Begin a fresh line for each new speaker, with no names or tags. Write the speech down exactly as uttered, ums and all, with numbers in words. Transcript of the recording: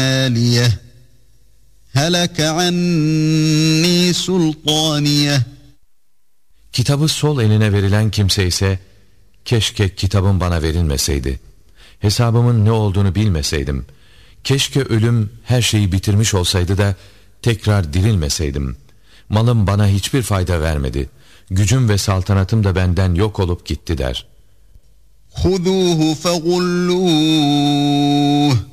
عالية هلك عني سلطانية.
Kitabı sol eline verilen kimse ise, keşke kitabım bana verilmeseydi, hesabımın ne olduğunu bilmeseydim, keşke ölüm her şeyi bitirmiş olsaydı da tekrar dirilmeseydim, malım bana hiçbir fayda vermedi, gücüm ve saltanatım da benden yok olup gitti der.
خُذُوهُ فَغُلُّوهُ